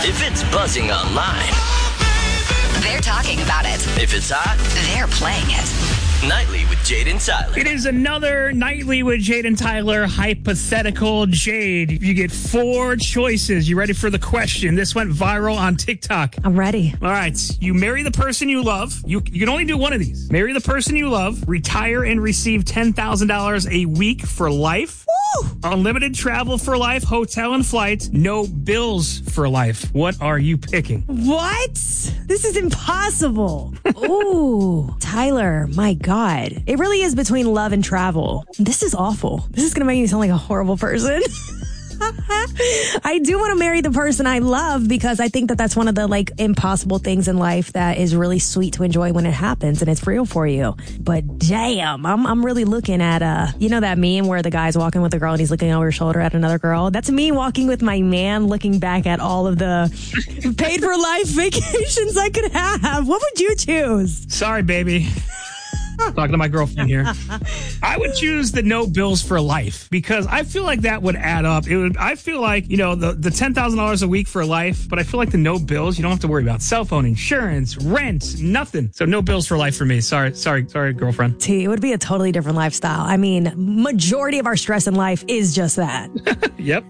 If it's buzzing online, They're talking about it. if it's hot, They're playing it. Nightly with Jade and Tyler. It is another Nightly with Jade and Tyler hypothetical. Jade, you get 4 choices. You ready for the question? This went viral on TikTok. I'm ready. All right. You marry the person you love. You can only do one of these. Marry the person you love, retire and receive $10,000 a week for life. Woo! Unlimited travel for life, hotel and flight, no bills for life. What are you picking? What? This is impossible. Ooh, Tyler, my God. It really is between love and travel. This is awful. This is going to make me sound like a horrible person. I do want to marry the person I love because I think that that's one of the impossible things in life that is really sweet to enjoy when it happens and it's real for you. But damn, I'm really looking at that meme where the guy's walking with a girl and he's looking over his shoulder at another girl. That's me walking with my man, looking back at all of the paid for life vacations I could have. What would you choose? Sorry, baby. Talking to my girlfriend here. I would choose the no bills for life because I feel like that would add up. I feel like, the $10,000 a week for life, but I feel like the no bills, you don't have to worry about cell phone, insurance, rent, nothing. So no bills for life for me. Sorry, girlfriend. It would be a totally different lifestyle. I mean, majority of our stress in life is just that. Yep.